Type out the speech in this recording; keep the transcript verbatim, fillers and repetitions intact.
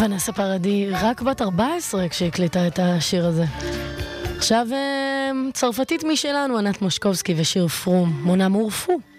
ונסה פרדי רק בת ארבע עשרה כשהקליטה את השיר הזה. עכשיו צרפתית משלנו, ענת מושקובסקי ושיר פרום, מונה מורפו.